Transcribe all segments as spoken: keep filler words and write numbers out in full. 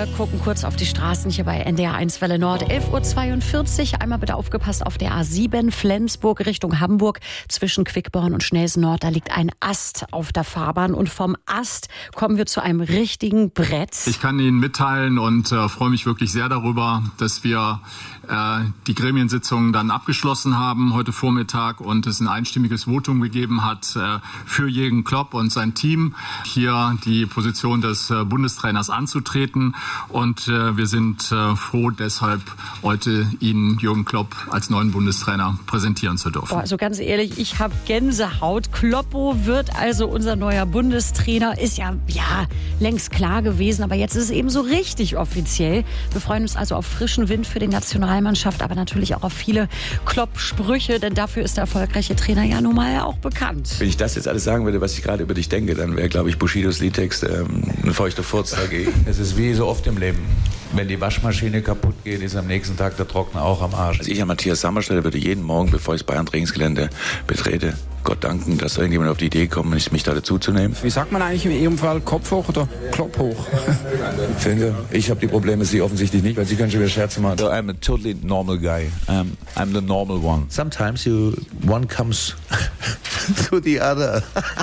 Wir gucken kurz auf die Straßen hier bei N D R eins Welle Nord. elf Uhr zweiundvierzig. Einmal bitte aufgepasst auf der A sieben Flensburg Richtung Hamburg. Zwischen Quickborn und Schnelsen Nord, da liegt ein Ast auf der Fahrbahn. Und vom Ast kommen wir zu einem richtigen Brett. Ich kann Ihnen mitteilen und äh, freue mich wirklich sehr darüber, dass wir äh, die Gremiensitzung dann abgeschlossen haben heute Vormittag und es ein einstimmiges Votum gegeben hat äh, für Jürgen Klopp und sein Team, hier die Position des äh, Bundestrainers anzutreten. Und äh, wir sind äh, froh, deshalb heute Ihnen Jürgen Klopp als neuen Bundestrainer präsentieren zu dürfen. Oh, also ganz ehrlich, ich habe Gänsehaut. Kloppo wird also unser neuer Bundestrainer. Ist ja, ja längst klar gewesen, aber jetzt ist es eben so richtig offiziell. Wir freuen uns also auf frischen Wind für die Nationalmannschaft, aber natürlich auch auf viele Klopp-Sprüche, denn dafür ist der erfolgreiche Trainer ja nun mal auch bekannt. Wenn ich das jetzt alles sagen würde, was ich gerade über dich denke, dann wäre, glaube ich, Bushidos Liedtext ähm, ein feuchter Furz dagegen. Es ist wie so oft im Leben. Wenn die Waschmaschine kaputt geht, ist am nächsten Tag der Trockner auch am Arsch. Also ich an Matthias Sammer stelle, würde jeden Morgen, bevor ich das Bayern-Trainingsgelände betrete, Gott danken, dass irgendjemand auf die Idee gekommen ist, mich da dazuzunehmen. Wie sagt man eigentlich in Ihrem Fall, Kopf hoch oder Klopp hoch? Sehen Sie, ich habe die Probleme, Sie offensichtlich nicht, weil Sie können schon wieder Scherze machen. So, I'm a totally normal guy. Um, I'm the normal one. Sometimes you, one comes to the other.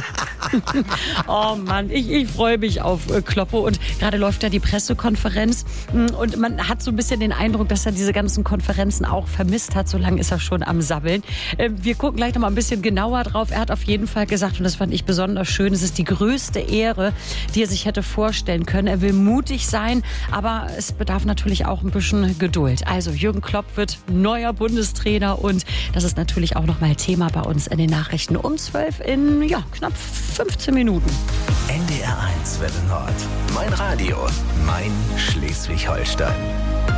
Oh Mann, ich, ich freue mich auf äh, Kloppo und gerade läuft ja die Pressekonferenz und man hat so ein bisschen den Eindruck, dass er diese ganzen Konferenzen auch vermisst hat. So lange ist er schon am Sabbeln. Äh, wir gucken gleich noch mal ein bisschen genauer drauf. Er hat auf jeden Fall gesagt, und das fand ich besonders schön, es ist die größte Ehre, die er sich hätte vorstellen können. Er will mutig sein, aber es bedarf natürlich auch ein bisschen Geduld. Also Jürgen Klopp wird neuer Bundestrainer und das ist natürlich auch noch mal Thema bei uns in den Nachrichten um zwölf in ja, knapp fünfzehn Minuten. N D R eins Welle Nord. Mein Radio, mein Schleswig-Holstein.